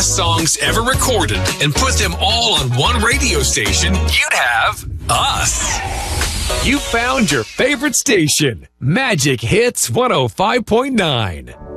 songs ever recorded and put them all on one radio station, you'd have us. You found your favorite station, Magic Hits 105.9.